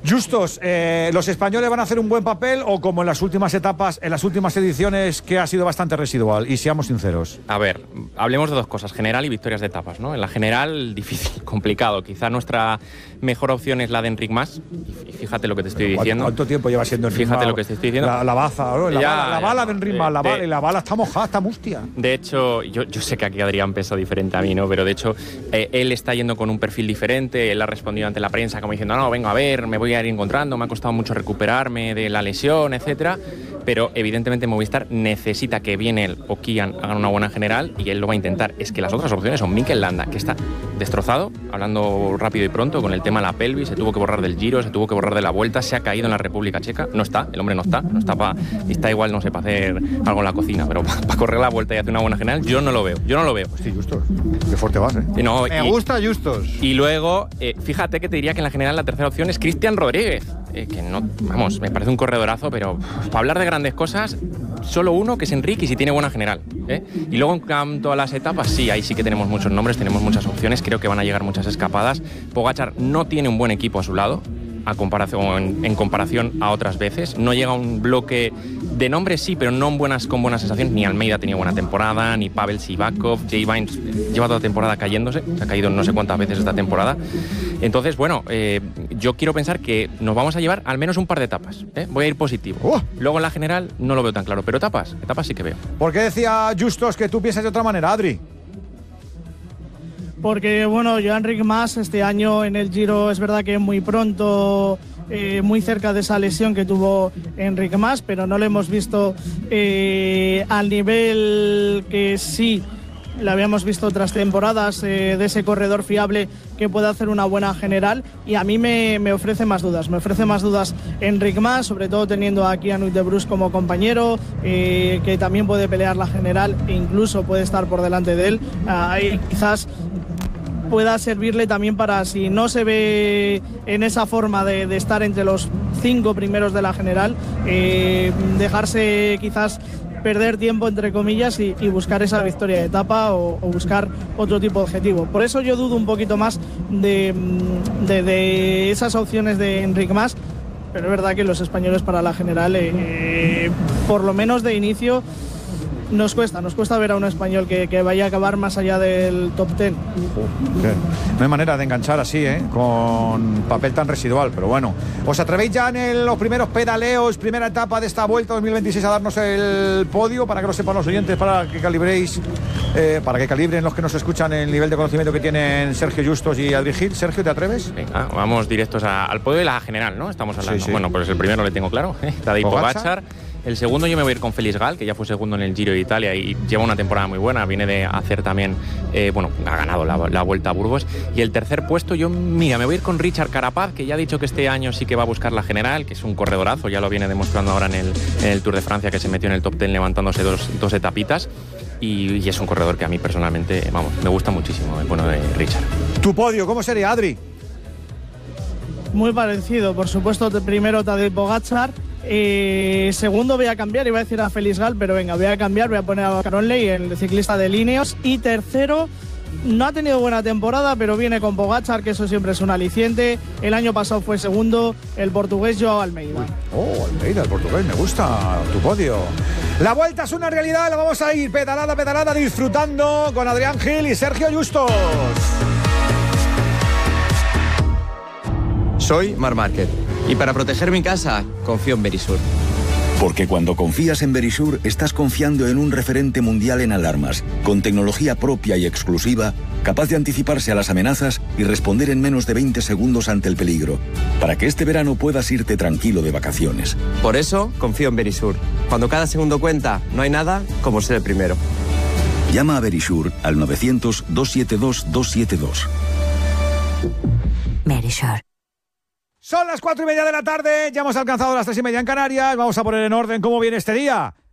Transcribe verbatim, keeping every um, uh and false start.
Justos, eh, ¿los españoles van a hacer un buen papel o como en las últimas etapas, en las últimas ediciones, que ha sido bastante residual? Y seamos sinceros. A ver, hablemos de dos cosas, general y victorias de etapas, ¿no? En la general, difícil, complicado. Quizá nuestra mejor opción es la de Enric Mas. Y fíjate lo que te estoy diciendo. ¿Cuánto tiempo lleva siendo Enric Mas? Fíjate lo que te estoy diciendo. La, la baza, ¿no? La, ya, bala, la ya, bala de Enric Mas, la bala, y la bala está mojada, está mustia. De hecho, yo, yo sé que aquí Adrián piensa diferente a mí, ¿no? Pero de hecho, eh, él está yendo con un perfil diferente, él ha respondido ante la prensa como diciendo, no, vengo a ver, me voy a ir encontrando, me ha costado mucho recuperarme de la lesión, etcétera. Pero evidentemente Movistar necesita que bien él o Kian hagan una buena general y él lo va a intentar. Es que las otras opciones son Mikel Landa, que está destrozado, hablando rápido y pronto, con el tema de la pelvis, se tuvo que borrar del Giro, se tuvo que borrar de la Vuelta, se ha caído en la República Checa, no está, el hombre no está, no está para, está igual, no sé, para hacer algo en la cocina, pero para pa correr la Vuelta y hacer una buena general, yo no lo veo, yo no lo veo. Sí, Justos, qué fuerte vas, ¿eh? Y no, Me y, gusta Justos. Y luego, eh, fíjate que te diría que en la general la tercera opción es Cristian Rodríguez, eh, que no, vamos, me parece un corredorazo, pero uf, para hablar de grandes cosas, solo uno, que es Enrique, y si tiene buena general, ¿eh? Y luego en cuanto a las etapas, sí, ahí sí que tenemos muchos nombres, tenemos muchas opciones, creo que van a llegar muchas escapadas. Pogačar no tiene un buen equipo a su lado, a comparación, en, en comparación a otras veces, no llega a un bloque de nombres, sí, pero no en buenas, con buenas sensaciones. Ni Almeida tenía buena temporada, ni Pavel Sivakov, Jay Vines lleva toda la temporada cayéndose, se ha caído no sé cuántas veces esta temporada. Entonces, bueno, eh, yo quiero pensar que nos vamos a llevar al menos un par de etapas, ¿eh? Voy a ir positivo. Oh. Luego en la general no lo veo tan claro, pero etapas, etapas sí que veo. ¿Por qué decía Justos que tú piensas de otra manera, Adri? Porque, bueno, yo Enric Mas este año en el Giro es verdad que es muy pronto, eh, muy cerca de esa lesión que tuvo Enric Mas, pero no lo hemos visto eh, al nivel que sí le habíamos visto otras temporadas, eh, de ese corredor fiable que puede hacer una buena general, y a mí me, me ofrece más dudas, me ofrece más dudas Enric Mas, sobre todo teniendo aquí a Nui de Bruce como compañero, eh, que también puede pelear la general e incluso puede estar por delante de él. Ahí quizás pueda servirle también para, si no se ve en esa forma de, de estar entre los cinco primeros de la general, eh, dejarse quizás perder tiempo, entre comillas, y, y buscar esa victoria de etapa o, o buscar otro tipo de objetivo. Por eso yo dudo un poquito más de, de, de esas opciones de Enric Mas, pero es verdad que los españoles para la general, eh, eh, por lo menos de inicio, nos cuesta, nos cuesta ver a un español que, que vaya a acabar más allá del top ten. No hay manera de enganchar así, ¿eh? Con papel tan residual, pero bueno. ¿Os atrevéis ya en el, los primeros pedaleos, primera etapa de esta Vuelta dos mil veintiséis a darnos el podio, para que lo sepan los oyentes, para que calibréis, eh, para que calibren los que nos escuchan el nivel de conocimiento que tienen Sergio Justos y Adri Gil? Sergio, ¿te atreves? Venga, vamos directos a, al podio de la general, ¿no? Estamos hablando. Sí, sí. Bueno, pues el primero le tengo claro, ¿eh? Tadej Pogačar. El segundo yo me voy a ir con Félix Gal, que ya fue segundo en el Giro de Italia y lleva una temporada muy buena, viene de hacer también, eh, bueno, ha ganado la, la Vuelta a Burgos. Y el tercer puesto yo, mira, me voy a ir con Richard Carapaz, que ya ha dicho que este año sí que va a buscar la general, que es un corredorazo, ya lo viene demostrando ahora en el, en el Tour de Francia, que se metió en el top ten levantándose dos, dos etapitas. Y, y es un corredor que a mí personalmente, vamos, me gusta muchísimo, el bueno de Richard. ¿Tu podio cómo sería, Adri? Muy parecido, por supuesto, primero Tadej Pogačar. Eh, segundo voy a cambiar, iba a decir a Félix Gal, pero venga, voy a cambiar, voy a poner a Caronley, el ciclista de Ineos. Y tercero, no ha tenido buena temporada, pero viene con Pogačar, que eso siempre es un aliciente. El año pasado fue segundo, el portugués Joao Almeida. Oh, Almeida, el portugués, me gusta tu podio. La Vuelta es una realidad, la vamos a ir pedalada, pedalada, disfrutando con Adrián Gil y Sergio Justos. Soy Marc Márquez y para proteger mi casa confío en Verisur. Porque cuando confías en Verisur estás confiando en un referente mundial en alarmas, con tecnología propia y exclusiva, capaz de anticiparse a las amenazas y responder en menos de veinte segundos ante el peligro, para que este verano puedas irte tranquilo de vacaciones. Por eso confío en Verisur. Cuando cada segundo cuenta, no hay nada como ser el primero. Llama a Verisur al novecientos, doscientos setenta y dos, doscientos setenta y dos. Verisur. Son las cuatro y media de la tarde, ya hemos alcanzado las tres y media en Canarias. Vamos a poner en orden cómo viene este día.